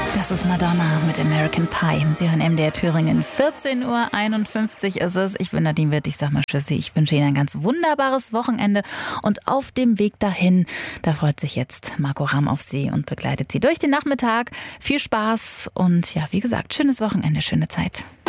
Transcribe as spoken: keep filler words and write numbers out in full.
Das ist Madonna mit American Pie. Sie hören M D R Thüringen. vierzehn Uhr einundfünfzig ist es. Ich bin Nadine Witt. Ich sag mal Tschüssi. Ich wünsche Ihnen ein ganz wunderbares Wochenende. Und auf dem Weg dahin, da freut sich jetzt Marco Ramm auf Sie und begleitet Sie durch den Nachmittag. Viel Spaß und ja, wie gesagt, schönes Wochenende, schöne Zeit.